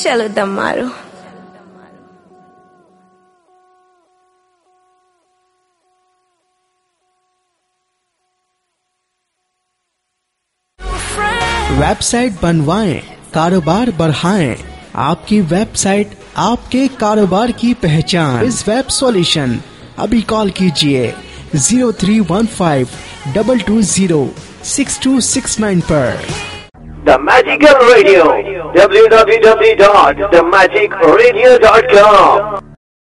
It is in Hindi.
चलो दम मारो। वेबसाइट बनवाएं, कारोबार बढ़ाएं। आपकी वेबसाइट आपके कारोबार की पहचान। इस वेब सॉल्यूशन अभी कॉल कीजिए 0315-220-6269 पर। The Magical Radio, www.themagicradio.com